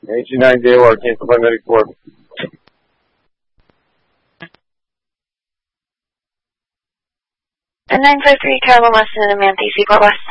AG9 JOR, cancel by medic 4. And 953 Carolyn Weston and Amanthe, Seaport West.